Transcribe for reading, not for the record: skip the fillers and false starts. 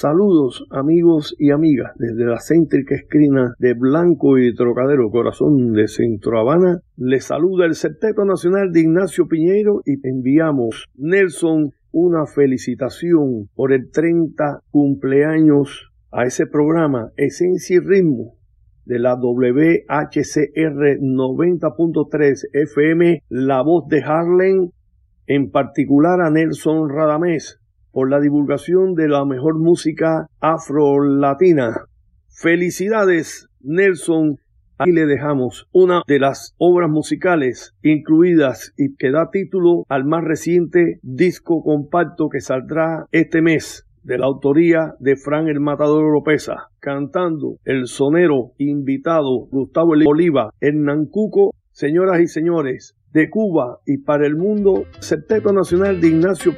Saludos amigos y amigas desde la céntrica esquina de Blanco y Trocadero, corazón de Centro Habana. Les saluda el Septeto Nacional de Ignacio Piñeiro y enviamos, Nelson, una felicitación por el 30 cumpleaños a ese programa Esencia y Ritmo de la WHCR 90.3 FM, La Voz de Harlem, en particular a Nelson Radamés, por la divulgación de la mejor música afro-latina. Felicidades, Nelson. Aquí le dejamos una de las obras musicales incluidas y que da título al más reciente disco compacto que saldrá este mes, de la autoría de Fran el Matador Oropesa, cantando el sonero invitado Gustavo Oliva, Hernán Cuco. Señoras y señores, de Cuba y para el mundo, Septeto Nacional de Ignacio